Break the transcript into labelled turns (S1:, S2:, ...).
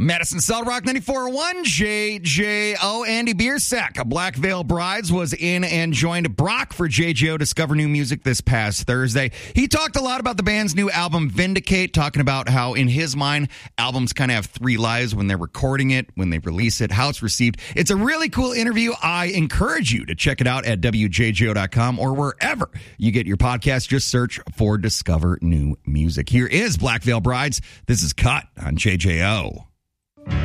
S1: Madison Solid Rock 94.1, JJO. Andy Biersack of Black Veil Brides was in and joined Brock for JJO Discover New Music this past Thursday. He talked a lot about the band's new album, Vindicate, talking about how, in his mind, albums kind of have three lives: when they're recording it, when they release it, how it's received. It's a really cool interview. I encourage you to check it out at WJJO.com or wherever you get your podcast. Just search for Discover New Music. Here is Black Veil Brides. This is Cut on JJO.